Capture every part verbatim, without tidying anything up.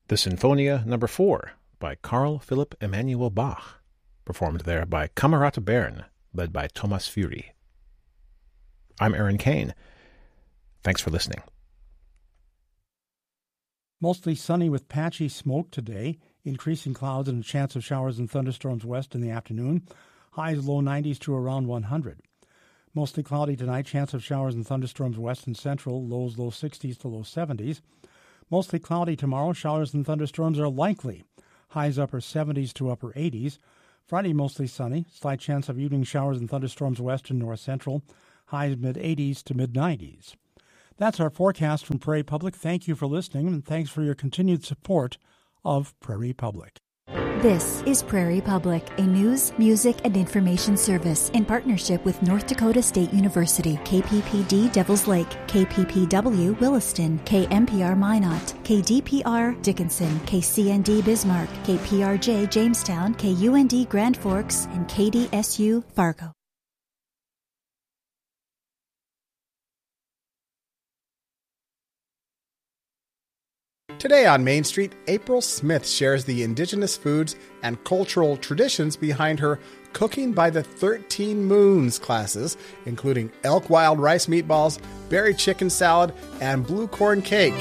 the Sinfonia Number four by Carl Philipp Emanuel Bach, performed there by Kamerata Bern, led by Thomas Fury. I'm Aaron Kane. Thanks for listening. Mostly sunny with patchy smoke today, increasing clouds and a chance of showers and thunderstorms west in the afternoon. Highs low nineties to around one hundred. Mostly cloudy tonight, chance of showers and thunderstorms west and central, lows low sixties to low seventies. Mostly cloudy tomorrow, showers and thunderstorms are likely. Highs upper seventies to upper eighties. Friday mostly sunny, slight chance of evening showers and thunderstorms west and north central. Highs mid-eighties to mid-nineties. That's our forecast from Prairie Public. Thank you for listening, and thanks for your continued support of Prairie Public. This is Prairie Public, a news, music, and information service in partnership with North Dakota State University, K P P D Devils Lake, K P P W Williston, K M P R Minot, K D P R Dickinson, K C N D Bismarck, K P R J Jamestown, K U N D Grand Forks, and K D S U Fargo. Today on Main Street, April Smith shares the indigenous foods and cultural traditions behind her Cooking by the thirteen Moons classes, including elk wild rice meatballs, berry chicken salad, and blue corn cake.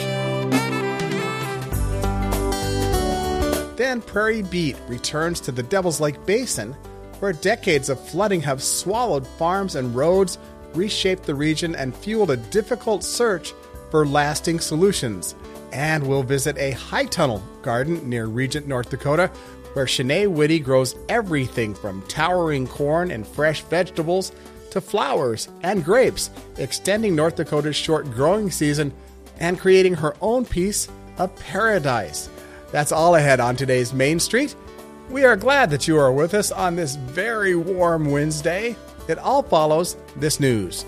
Then Prairie Beat returns to the Devil's Lake Basin, where decades of flooding have swallowed farms and roads, reshaped the region, and fueled a difficult search for lasting solutions. And we'll visit a high tunnel garden near Regent, North Dakota, where Shanae Whitty grows everything from towering corn and fresh vegetables to flowers and grapes, extending North Dakota's short growing season and creating her own piece of paradise. That's all ahead on today's Main Street. We are glad that you are with us on this very warm Wednesday. It all follows this news.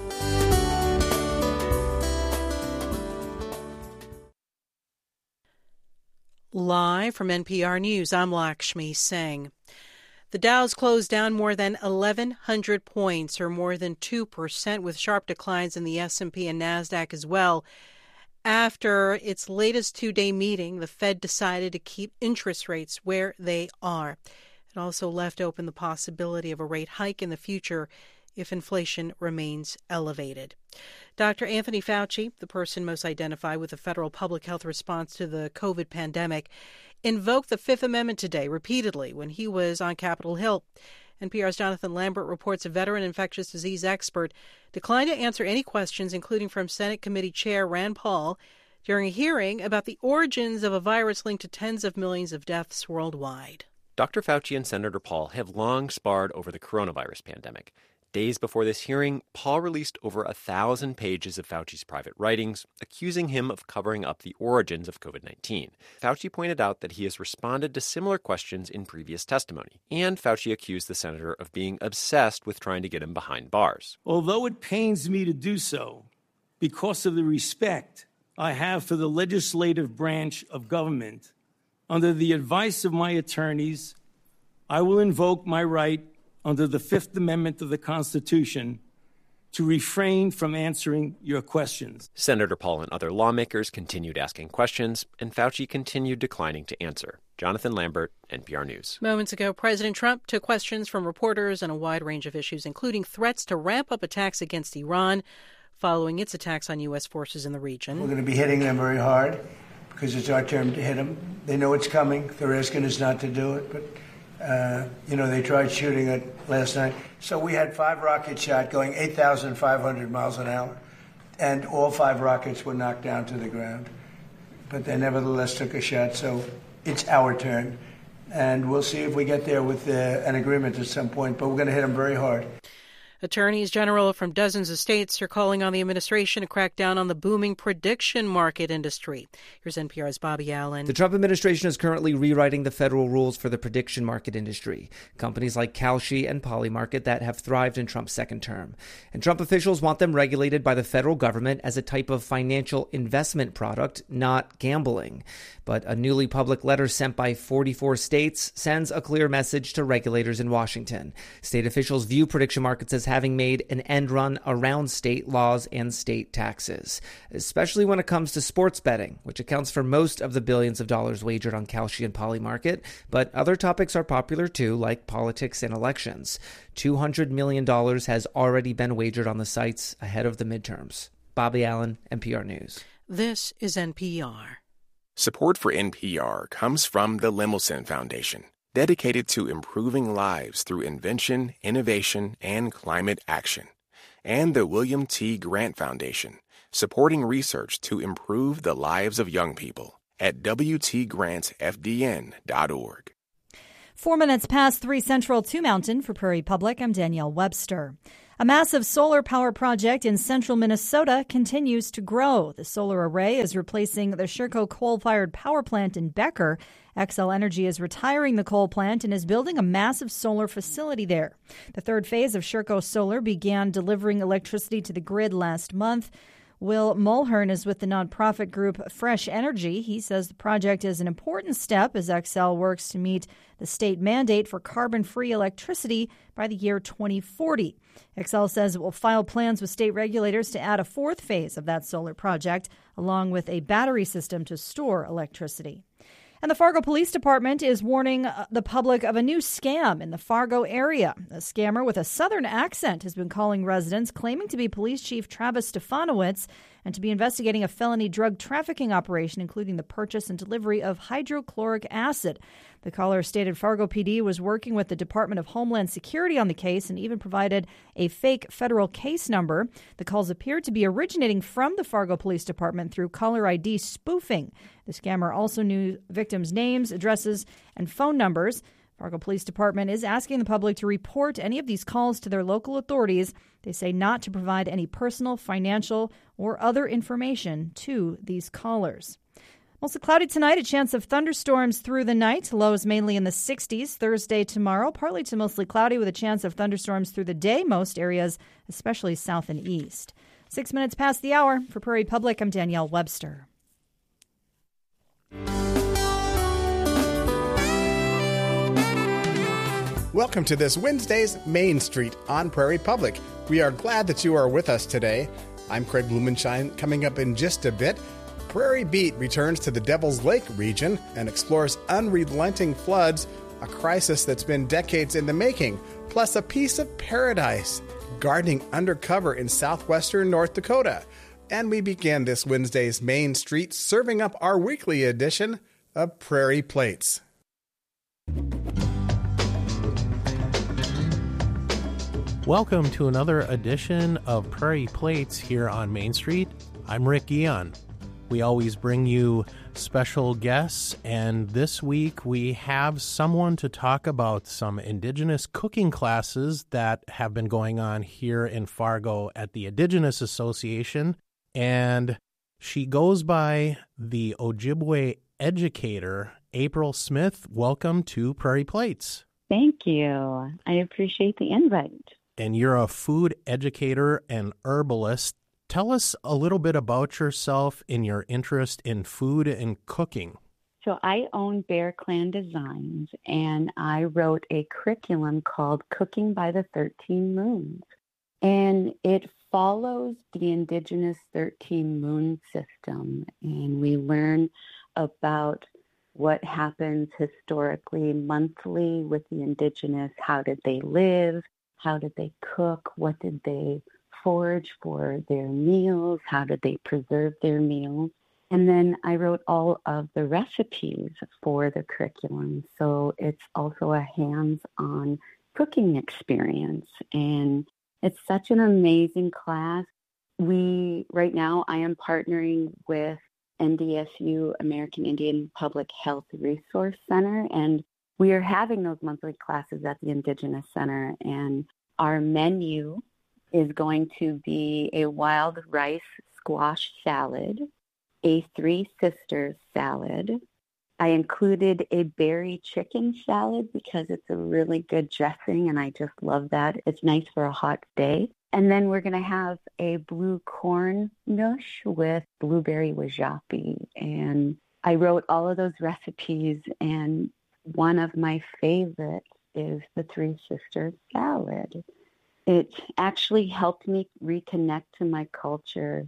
Live from N P R News, I'm Lakshmi Singh. The Dow's closed down more than eleven hundred points, or more than two percent, with sharp declines in the S and P and NASDAQ as well. After its latest two-day meeting, the Fed decided to keep interest rates where they are. It also left open the possibility of a rate hike in the future if inflation remains elevated. Doctor Anthony Fauci, the person most identified with the federal public health response to the COVID pandemic, invoked the Fifth Amendment today repeatedly when he was on Capitol Hill. N P R's Jonathan Lambert reports a veteran infectious disease expert declined to answer any questions, including from Senate Committee Chair Rand Paul, during a hearing about the origins of a virus linked to tens of millions of deaths worldwide. Doctor Fauci and Senator Paul have long sparred over the coronavirus pandemic. Days before this hearing, Paul released over a thousand pages of Fauci's private writings, accusing him of covering up the origins of COVID nineteen. Fauci pointed out that he has responded to similar questions in previous testimony, and Fauci accused the senator of being obsessed with trying to get him behind bars. Although it pains me to do so, because of the respect I have for the legislative branch of government, under the advice of my attorneys, I will invoke my right under the Fifth Amendment of the Constitution to refrain from answering your questions. Senator Paul and other lawmakers continued asking questions, and Fauci continued declining to answer. Jonathan Lambert, N P R News. Moments ago, President Trump took questions from reporters on a wide range of issues, including threats to ramp up attacks against Iran following its attacks on U S forces in the region. We're going to be hitting them very hard because it's our turn to hit them. They know it's coming. They're asking us not to do it, but Uh, you know, they tried shooting it last night. So we had five rockets shot going eight thousand five hundred miles an hour, and all five rockets were knocked down to the ground. But they nevertheless took a shot, so it's our turn. And we'll see if we get there with uh, an agreement at some point, but we're going to hit them very hard. Attorneys general from dozens of states are calling on the administration to crack down on the booming prediction market industry. Here's N P R's Bobby Allen. The Trump administration is currently rewriting the federal rules for the prediction market industry. Companies like Kalshi and Polymarket that have thrived in Trump's second term. And Trump officials want them regulated by the federal government as a type of financial investment product, not gambling. But a newly public letter sent by forty-four states sends a clear message to regulators in Washington. State officials view prediction markets as having made an end run around state laws and state taxes, especially when it comes to sports betting, which accounts for most of the billions of dollars wagered on Kalshi and Poly Market. But other topics are popular too, like politics and elections. two hundred million dollars has already been wagered on the sites ahead of the midterms. Bobby Allen, N P R News. This is N P R. Support for N P R comes from the Lemelson Foundation, dedicated to improving lives through invention, innovation, and climate action. And the William T. Grant Foundation, supporting research to improve the lives of young people at w t grant f d n dot org. Four minutes past three Central, two Mountain. For Prairie Public, I'm Danielle Webster. A massive solar power project in central Minnesota continues to grow. The solar array is replacing the Sherco coal-fired power plant in Becker. Xcel Energy is retiring the coal plant and is building a massive solar facility there. The third phase of Sherco Solar began delivering electricity to the grid last month. Will Mulhern is with the nonprofit group Fresh Energy. He says the project is an important step as Xcel works to meet the state mandate for carbon-free electricity by the year twenty forty. Xcel says it will file plans with state regulators to add a fourth phase of that solar project, along with a battery system to store electricity. And the Fargo Police Department is warning the public of a new scam in the Fargo area. A scammer with a southern accent has been calling residents, claiming to be Police Chief Travis Stefanowicz and to be investigating a felony drug trafficking operation, including the purchase and delivery of hydrochloric acid. The caller stated Fargo P D was working with the Department of Homeland Security on the case and even provided a fake federal case number. The calls appeared to be originating from the Fargo Police Department through caller I D spoofing. The scammer also knew victims' names, addresses, and phone numbers. Fargo Police Department is asking the public to report any of these calls to their local authorities. They say not to provide any personal, financial, or other information to these callers. Mostly cloudy tonight, a chance of thunderstorms through the night. Lows mainly in the sixties. Thursday tomorrow, partly to mostly cloudy with a chance of thunderstorms through the day. Most areas, especially south and east. Six minutes past the hour. For Prairie Public, I'm Danielle Webster. Welcome to this Wednesday's Main Street on Prairie Public. We are glad that you are with us today. I'm Craig Blumenshine. Coming up in just a bit, Prairie Beat returns to the Devil's Lake region and explores unrelenting floods, a crisis that's been decades in the making, plus a piece of paradise, gardening undercover in southwestern North Dakota. And we begin this Wednesday's Main Street serving up our weekly edition of Prairie Plates. Welcome to another edition of Prairie Plates here on Main Street. I'm Rick Guion. We always bring you special guests, and this week we have someone to talk about some Indigenous cooking classes that have been going on here in Fargo at the Indigenous Association, and she goes by the Ojibwe educator, April Smith. Welcome to Prairie Plates. Thank you. I appreciate the invite. And you're a food educator and herbalist. Tell us a little bit about yourself and your interest in food and cooking. So I own Bear Clan Designs, and I wrote a curriculum called Cooking by the thirteen Moons. And it follows the Indigenous thirteen Moon system. And we learn about what happens historically, monthly with the Indigenous. How did they live? How did they cook? What did they forage for their meals? How did they preserve their meals? And then I wrote all of the recipes for the curriculum. So it's also a hands-on cooking experience. And it's such an amazing class. We, right now, I am partnering with N D S U, American Indian Public Health Resource Center, and we are having those monthly classes at the Indigenous Center, and our menu is going to be a wild rice squash salad, a Three Sisters salad. I included a berry chicken salad because it's a really good dressing, and I just love that. It's nice for a hot day. And then we're going to have a blue corn noosh with blueberry wajapi. And I wrote all of those recipes, and one of my favorites is the Three Sisters salad. it actually helped me reconnect to my culture.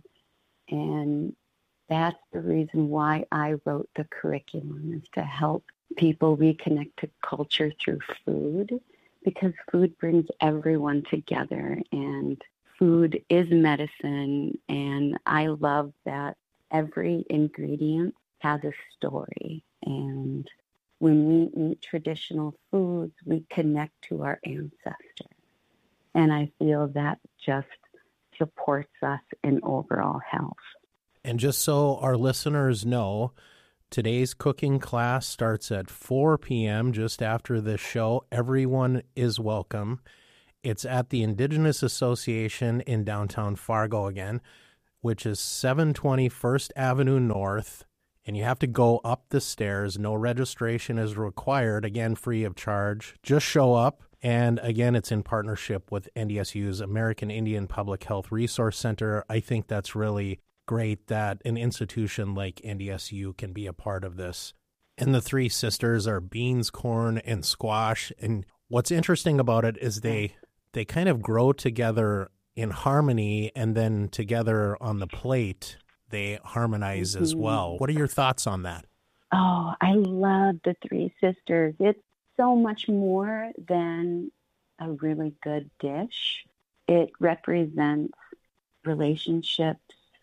And that's the reason why I wrote the curriculum, is to help people reconnect to culture through food, because food brings everyone together, and food is medicine. And I love that every ingredient has a story. And when we eat traditional foods, we connect to our ancestors. And I feel that just supports us in overall health. And just so our listeners know, today's cooking class starts at four p.m. just after this show. Everyone is welcome. It's at the Indigenous Association in downtown Fargo again, which is seven twenty First Avenue North. And you have to go up the stairs. No registration is required. Again, free of charge. Just show up. And again, it's in partnership with N D S U's American Indian Public Health Resource Center. I think that's really great that an institution like N D S U can be a part of this. And the three sisters are beans, corn, and squash. And what's interesting about it is they they kind of grow together in harmony, and then together on the plate, they harmonize mm-hmm. as well. What are your thoughts on that? Oh, I love the three sisters. It's so much more than a really good dish. It represents relationships,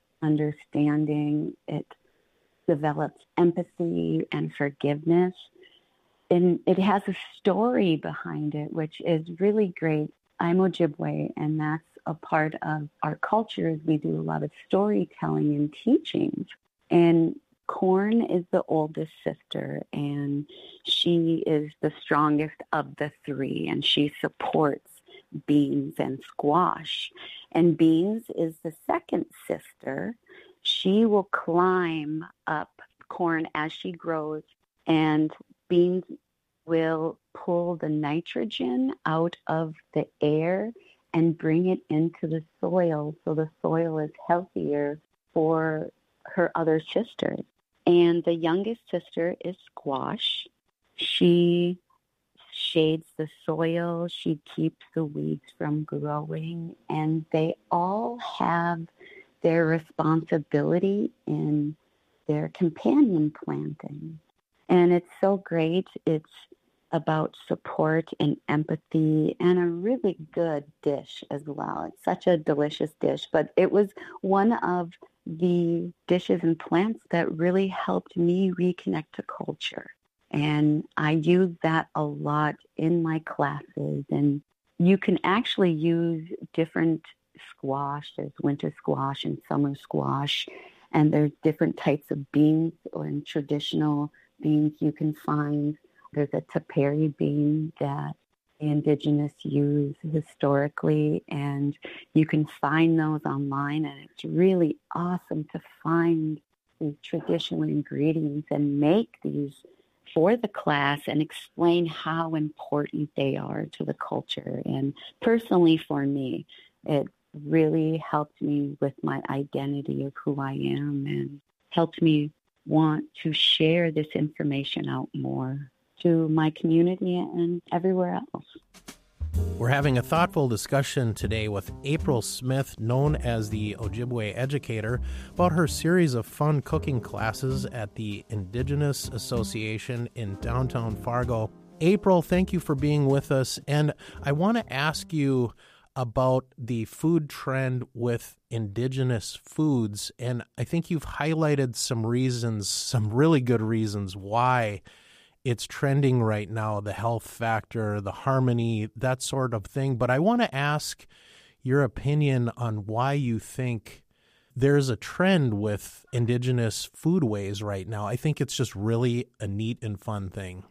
understanding. It develops empathy and forgiveness. And it has a story behind it, which is really great. I'm Ojibwe, and that's a part of our culture. Is we do a lot of storytelling and teaching. And Corn is the oldest sister, and she is the strongest of the three, and she supports Beans and Squash. And Beans is the second sister. She will climb up Corn as she grows, and Beans will pull the nitrogen out of the air and bring it into the soil, so the soil is healthier for her other sisters. And the youngest sister is Squash. She shades the soil. She keeps the weeds from growing. And they all have their responsibility in their companion planting. And it's so great. It's about support and empathy, and a really good dish as well. It's such a delicious dish, but it was one of the dishes and plants that really helped me reconnect to culture. And I use that a lot in my classes. And you can actually use different squash. There's winter squash and summer squash, and there's different types of beans or in traditional beans you can find. There's a Taperi bean that the Indigenous use historically, and you can find those online, and it's really awesome to find these traditional ingredients and make these for the class and explain how important they are to the culture. And personally for me, it really helped me with my identity of who I am and helped me want to share this information out more to my community and everywhere else. We're having a thoughtful discussion today with April Smith, known as the Ojibwe Educator, about her series of fun cooking classes at the Indigenous Association in downtown Fargo. April, thank you for being with us. And I want to ask you about the food trend with Indigenous foods. And I think you've highlighted some reasons, some really good reasons why it's trending right now, the health factor, the harmony, that sort of thing. But I want to ask your opinion on why you think there's a trend with Indigenous foodways right now. I think it's just really a neat and fun thing.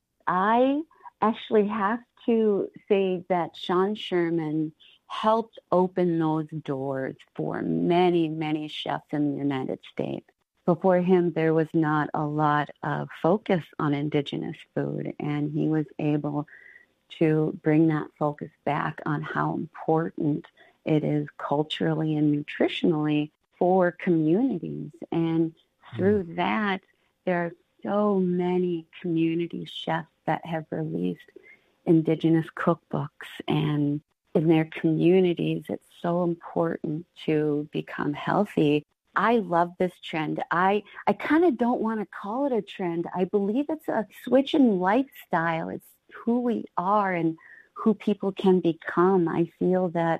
I actually have to say that Sean Sherman helped open those doors for many, many chefs in the United States. Before him, there was not a lot of focus on Indigenous food, and he was able to bring that focus back on how important it is culturally and nutritionally for communities. And through mm. that, there are so many community chefs that have released Indigenous cookbooks and in their communities. It's so important to become healthy. I love this trend. I, I kind of don't want to call it a trend. I believe it's a switch in lifestyle. It's who we are and who people can become. I feel that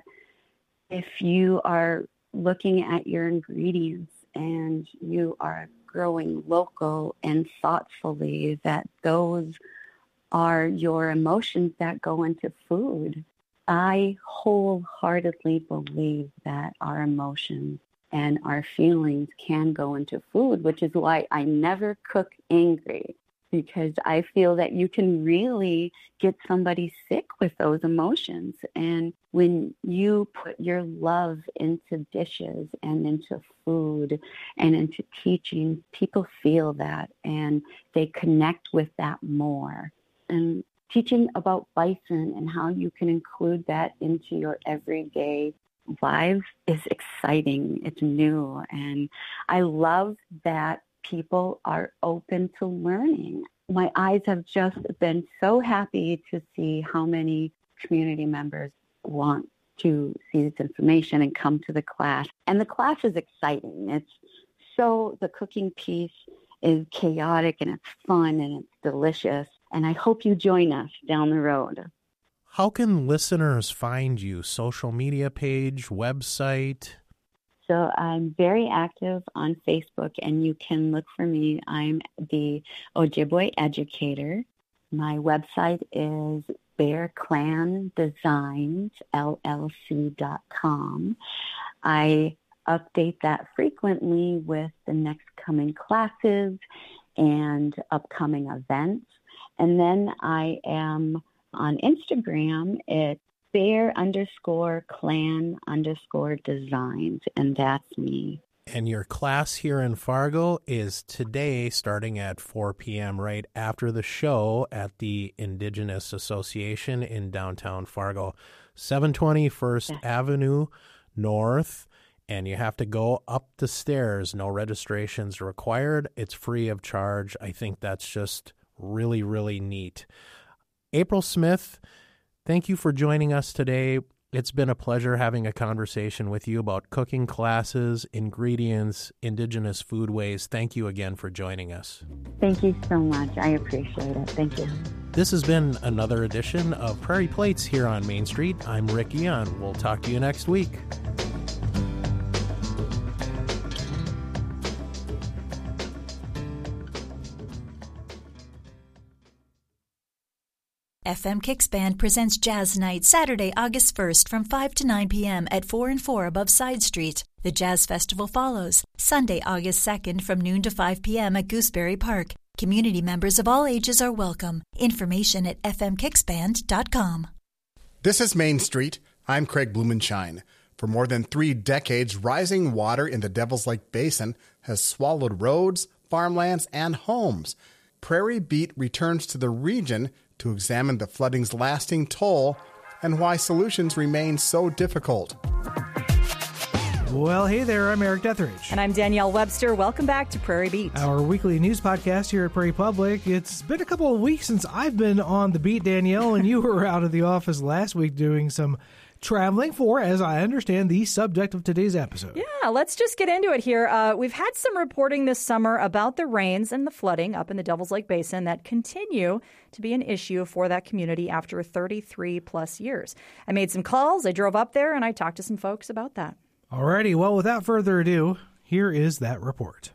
if you are looking at your ingredients and you are growing local and thoughtfully, that those are your emotions that go into food. I wholeheartedly believe that our emotions and our feelings can go into food, which is why I never cook angry, because I feel that you can really get somebody sick with those emotions. And when you put your love into dishes and into food and into teaching, people feel that and they connect with that more. And teaching about bison and how you can include that into your everyday life is exciting. It's new. And I love that people are open to learning. My eyes have just been so happy to see how many community members want to see this information and come to the class. And the class is exciting. It's so, the cooking piece is chaotic and it's fun and it's delicious. And I hope you join us down the road. How can listeners find you? Social media page, website? So I'm very active on Facebook, and you can look for me. I'm the Ojibwe Educator. My website is Bear Clan Designs L L C dot com. I update that frequently with the next coming classes and upcoming events. And then I am on Instagram. It's bear underscore clan underscore designs, and that's me. And your class here in Fargo is today starting at four p.m. right after the show at the Indigenous Association in downtown Fargo, seven twenty First yeah. Avenue North. And you have to go up the stairs. No registrations required. It's free of charge. I think that's just really, really neat. April Smith, thank you for joining us today. It's been a pleasure having a conversation with you about cooking classes, ingredients, Indigenous foodways. Thank you again for joining us. Thank you so much. I appreciate it. Thank you. This has been another edition of Prairie Plates here on Main Street. I'm Rick Eon. We'll talk to you next week. F M Kicks Band presents Jazz Night Saturday, August first from five to nine p.m. at four and four above Side Street. The Jazz Festival follows Sunday, August second from noon to five p.m. at Gooseberry Park. Community members of all ages are welcome. Information at f m kicks band dot com. This is Main Street. I'm Craig Blumenshine. For more than three decades, rising water in the Devil's Lake Basin has swallowed roads, farmlands, and homes. Prairie Beat returns to the region to examine the flooding's lasting toll and why solutions remain so difficult. Well, hey there, I'm Eric Detheridge. And I'm Danielle Webster. Welcome back to Prairie Beat, our weekly news podcast here at Prairie Public. It's been a couple of weeks since I've been on the beat, Danielle, and you were out of the office last week doing some traveling for, as I understand, the subject of today's episode. Yeah, let's just get into it here. Uh, we've had some reporting this summer about the rains and the flooding up in the Devil's Lake Basin that continue to be an issue for that community after thirty-three plus years. I made some calls, I drove up there, and I talked to some folks about that. Alrighty, well, without further ado, here is that report.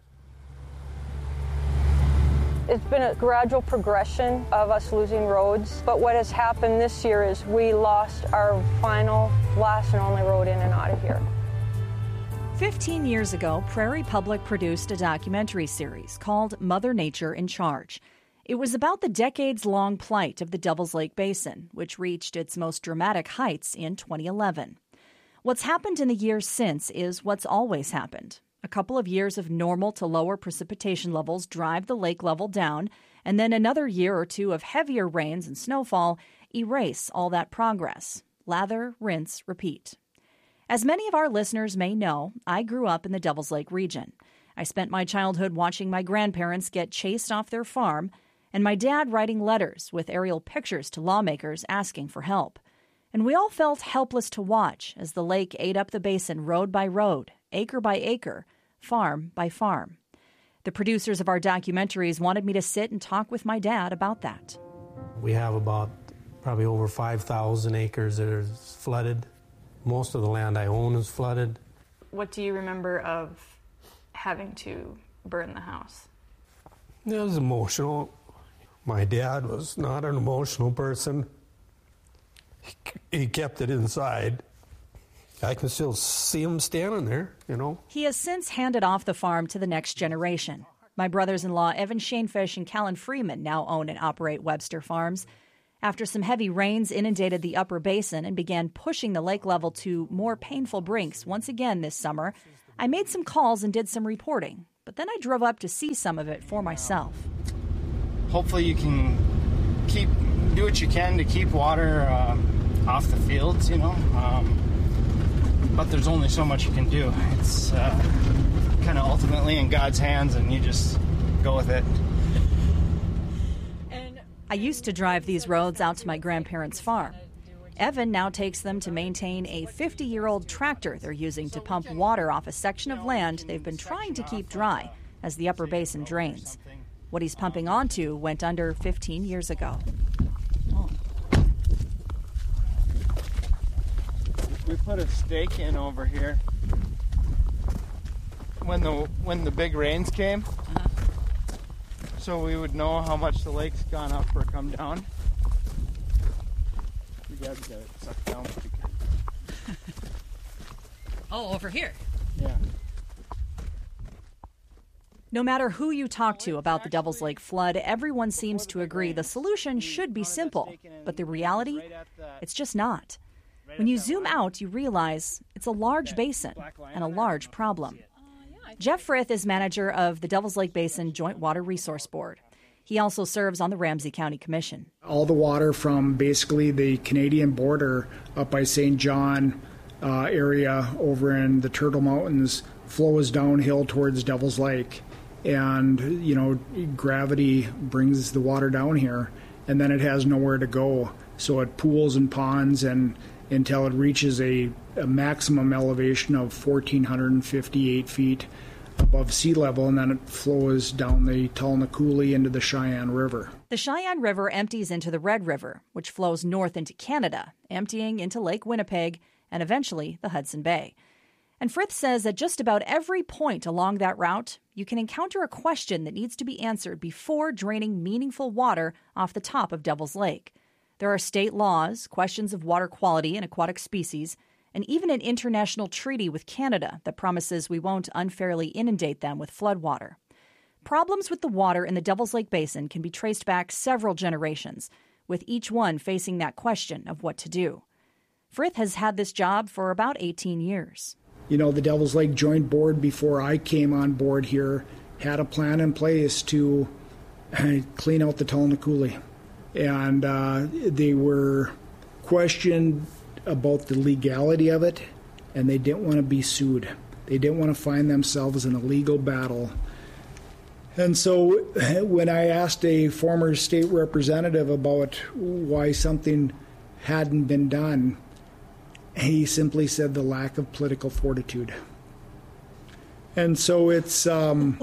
It's been a gradual progression of us losing roads, but what has happened this year is we lost our final, last and only road in and out of here. Fifteen years ago, Prairie Public produced a documentary series called Mother Nature in Charge. It was about the decades-long plight of the Devil's Lake Basin, which reached its most dramatic heights in twenty eleven. What's happened in the years since is what's always happened. A couple of years of normal to lower precipitation levels drive the lake level down, and then another year or two of heavier rains and snowfall erase all that progress. Lather, rinse, repeat. As many of our listeners may know, I grew up in the Devil's Lake region. I spent my childhood watching my grandparents get chased off their farm, and my dad writing letters with aerial pictures to lawmakers asking for help. And we all felt helpless to watch as the lake ate up the basin road by road, acre by acre, farm by farm. The producers of our documentaries wanted me to sit and talk with my dad about that. We have about probably over five thousand acres that are flooded. Most of the land I own is flooded. What do you remember of having to burn the house? It was emotional. My dad was not an emotional person. He kept it inside. I can still see him standing there, you know. He has since handed off the farm to the next generation. My brothers-in-law, Evan Shanefish and Callan Freeman, now own and operate Webster Farms. After some heavy rains inundated the upper basin and began pushing the lake level to more painful brinks once again this summer, I made some calls and did some reporting. But then I drove up to see some of it for myself. Hopefully you can keep do what you can to keep water uh, off the fields, you know. Um, but there's only so much you can do. It's uh, kind of ultimately in God's hands, and you just go with it. I used to drive these roads out to my grandparents' farm. Evan now takes them to maintain a fifty-year-old tractor they're using to pump water off a section of land they've been trying to keep dry as the upper basin drains. What he's pumping onto went under fifteen years ago. We put a stake in over here when the when the big rains came, uh-huh. so we would know how much the lake's gone up or come down. You guys got it sucked down pretty good. Oh, over here. Yeah. No matter who you talk to about the Devil's Lake flood, everyone seems to agree the solution should be simple. But the reality, it's just not. When you zoom out, you realize it's a large basin and a large problem. Jeff Frith is manager of the Devil's Lake Basin Joint Water Resource Board. He also serves on the Ramsey County Commission. All the water from basically the Canadian border up by Saint John uh, area over in the Turtle Mountains flows downhill towards Devil's Lake. And, you know, gravity brings the water down here, and then it has nowhere to go. So it pools and ponds and until it reaches a, a maximum elevation of one thousand four hundred fifty-eight feet above sea level, and then it flows down the Talna Coulee into the Cheyenne River. The Cheyenne River empties into the Red River, which flows north into Canada, emptying into Lake Winnipeg and eventually the Hudson Bay. And Frith says at just about every point along that route, you can encounter a question that needs to be answered before draining meaningful water off the top of Devil's Lake. There are state laws, questions of water quality and aquatic species, and even an international treaty with Canada that promises we won't unfairly inundate them with floodwater. Problems with the water in the Devil's Lake Basin can be traced back several generations, with each one facing that question of what to do. Frith has had this job for about eighteen years. You know, the Devil's Lake Joint Board, before I came on board here, had a plan in place to clean out the Talna Coulee. And uh, they were questioned about the legality of it, and they didn't want to be sued. They didn't want to find themselves in a legal battle. And so when I asked a former state representative about why something hadn't been done, he simply said the lack of political fortitude. And so it's, um,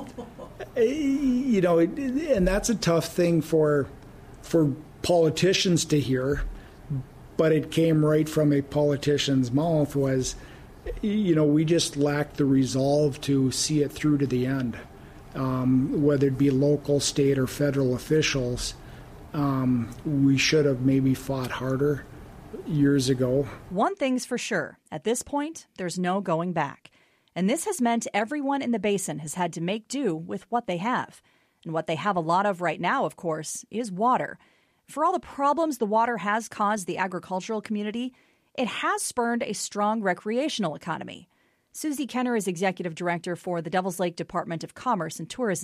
you know, and that's a tough thing for for politicians to hear, but it came right from a politician's mouth was, you know, we just lacked the resolve to see it through to the end. Um, whether it be local, state, or federal officials, um, we should have maybe fought harder years ago. One thing's for sure. At this point, there's no going back. And this has meant everyone in the basin has had to make do with what they have. And what they have a lot of right now, of course, is water. For all the problems the water has caused the agricultural community, it has spurned a strong recreational economy. Susie Kenner is executive director for the Devil's Lake Department of Commerce and Tourism.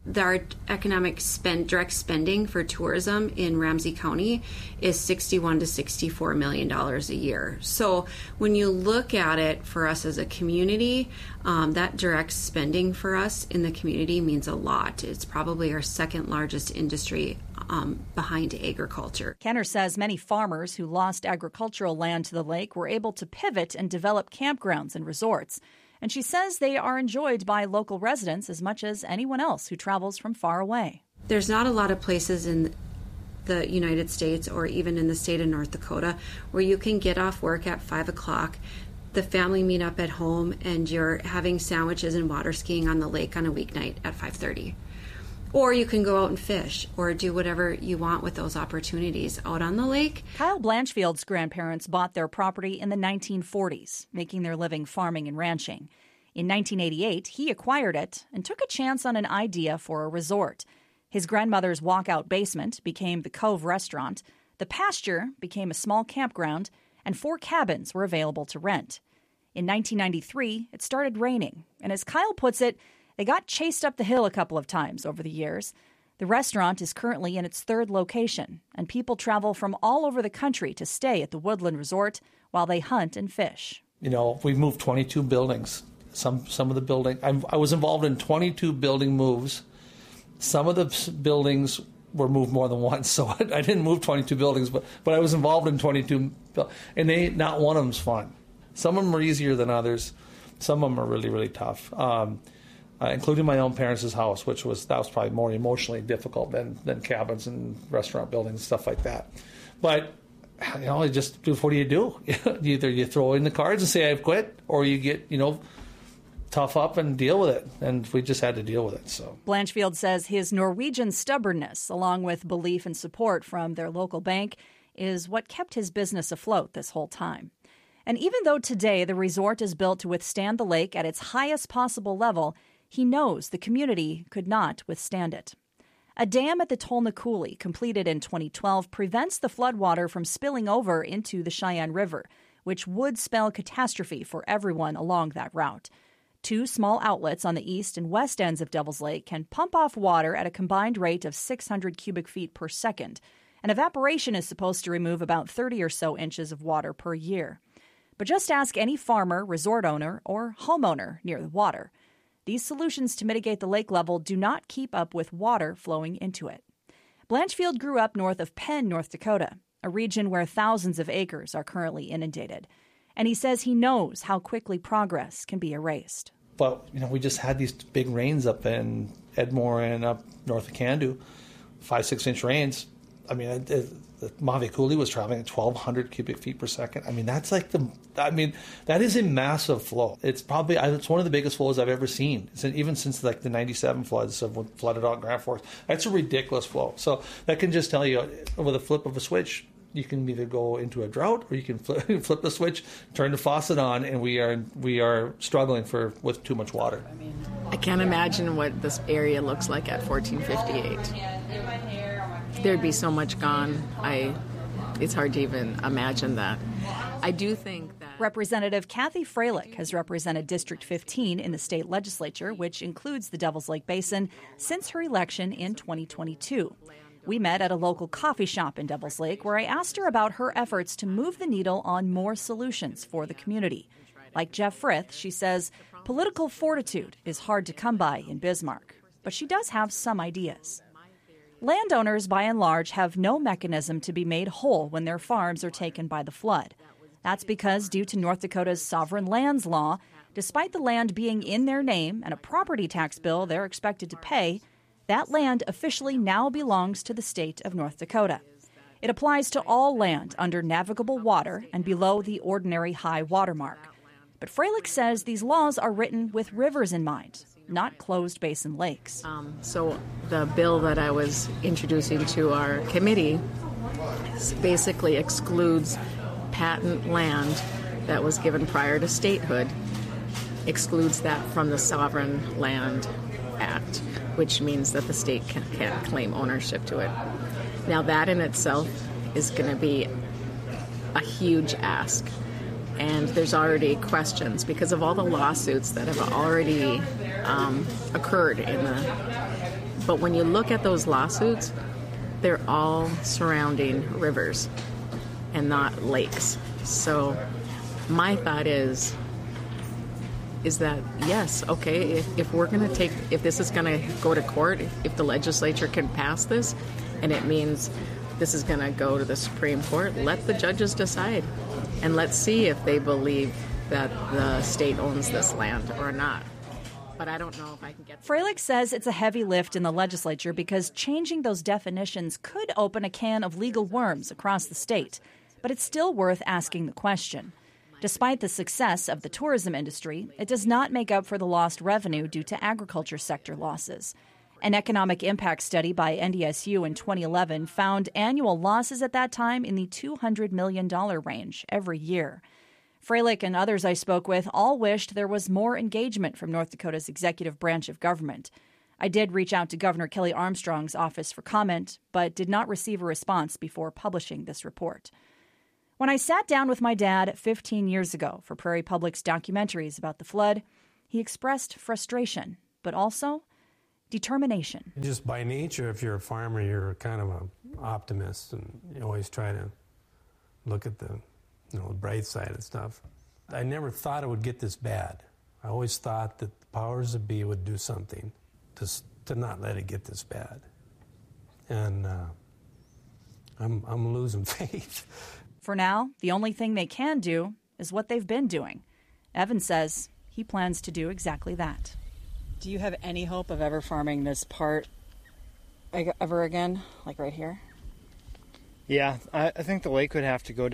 Our economic spend, direct spending for tourism in Ramsey County is sixty-one to sixty-four million dollars a year. So when you look at it for us as a community, um, that direct spending for us in the community means a lot. It's probably our second largest industry um, behind agriculture. Kenner says many farmers who lost agricultural land to the lake were able to pivot and develop campgrounds and resorts. And she says they are enjoyed by local residents as much as anyone else who travels from far away. There's not a lot of places in the United States or even in the state of North Dakota where you can get off work at five o'clock, the family meet up at home, and you're having sandwiches and water skiing on the lake on a weeknight at five thirty. Or you can go out and fish or do whatever you want with those opportunities out on the lake. Kyle Blanchfield's grandparents bought their property in the nineteen forties, making their living farming and ranching. In nineteen eighty-eight, he acquired it and took a chance on an idea for a resort. His grandmother's walkout basement became the Cove Restaurant, the pasture became a small campground, and four cabins were available to rent. In nineteen ninety-three, it started raining, and as Kyle puts it, they got chased up the hill a couple of times over the years. The restaurant is currently in its third location, and people travel from all over the country to stay at the Woodland Resort while they hunt and fish. You know, we've moved twenty-two buildings. Some some of the building, I'm, I was involved in twenty-two building moves. Some of the buildings were moved more than once, so I, I didn't move twenty-two buildings, but, but I was involved in twenty-two, and they not one of them's fun. Some of them are easier than others. Some of them are really, really tough. Um, Uh, including my own parents' house, which was that was probably more emotionally difficult than than cabins and restaurant buildings and stuff like that. But you know, you just what do you do? Either you throw in the cards and say I've quit, or you get you know tough up and deal with it. And we just had to deal with it. So Blanchfield says his Norwegian stubbornness, along with belief and support from their local bank, is what kept his business afloat this whole time. And even though today the resort is built to withstand the lake at its highest possible level, he knows the community could not withstand it. A dam at the Tolna Coulee, completed in twenty twelve, prevents the floodwater from spilling over into the Cheyenne River, which would spell catastrophe for everyone along that route. Two small outlets on the east and west ends of Devil's Lake can pump off water at a combined rate of six hundred cubic feet per second, and evaporation is supposed to remove about thirty or so inches of water per year. But just ask any farmer, resort owner, or homeowner near the water. These solutions to mitigate the lake level do not keep up with water flowing into it. Blanchfield grew up north of Penn, North Dakota, a region where thousands of acres are currently inundated. And he says he knows how quickly progress can be erased. But, you know, we just had these big rains up in Edmore and up north of Candu, five, six inch rains. I mean, it, it, the Mauvais Coulee was traveling at twelve hundred cubic feet per second. I mean, that's like the, I mean, that is a massive flow. It's probably, it's one of the biggest flows I've ever seen. It's even since like the ninety-seven floods of when flooded out Grand Forks. That's a ridiculous flow. So that can just tell you, with a flip of a switch, you can either go into a drought or you can flip, flip the switch, turn the faucet on, and we are we are struggling for with too much water. I can't imagine what this area looks like at fourteen fifty-eight. There'd be so much gone. I, it's hard to even imagine that. I do think that Representative Kathy Freilich has represented District fifteen in the state legislature, which includes the Devil's Lake Basin, since her election in twenty twenty-two. We met at a local coffee shop in Devil's Lake where I asked her about her efforts to move the needle on more solutions for the community. Like Jeff Frith, she says political fortitude is hard to come by in Bismarck, but she does have some ideas. Landowners, by and large, have no mechanism to be made whole when their farms are taken by the flood. That's because, due to North Dakota's sovereign lands law, despite the land being in their name and a property tax bill they're expected to pay, that land officially now belongs to the state of North Dakota. It applies to all land under navigable water and below the ordinary high water mark. But Freilich says these laws are written with rivers in mind, not closed basin lakes. Um, so the bill that I was introducing to our committee basically excludes patent land that was given prior to statehood, excludes that from the Sovereign Land Act, which means that the state can, can't claim ownership to it. Now that in itself is going to be a huge ask. And there's already questions because of all the lawsuits that have already um, occurred in the But when you look at those lawsuits, they're all surrounding rivers and not lakes. So my thought is, is that, yes, okay, if, if we're going to take, if this is going to go to court, if, if the legislature can pass this, and it means this is going to go to the Supreme Court, let the judges decide. And let's see if they believe that the state owns this land or not. But I don't know if I can get... Freilich says it's a heavy lift in the legislature because changing those definitions could open a can of legal worms across the state. But it's still worth asking the question. Despite the success of the tourism industry, it does not make up for the lost revenue due to agriculture sector losses. An economic impact study by N D S U in twenty eleven found annual losses at that time in the two hundred million dollars range every year. Freilich and others I spoke with all wished there was more engagement from North Dakota's executive branch of government. I did reach out to Governor Kelly Armstrong's office for comment, but did not receive a response before publishing this report. When I sat down with my dad fifteen years ago for Prairie Public's documentaries about the flood, he expressed frustration, but also determination. Just by nature, if you're a farmer, you're kind of an optimist, and you always try to look at the, you know, the bright side of stuff. I never thought it would get this bad. I always thought that the powers that be would do something to to not let it get this bad, and uh, I'm I'm losing faith. For now, the only thing they can do is what they've been doing. Evan says he plans to do exactly that. Do you have any hope of ever farming this part ever again, like right here? Yeah, I, I think the lake would have to go down.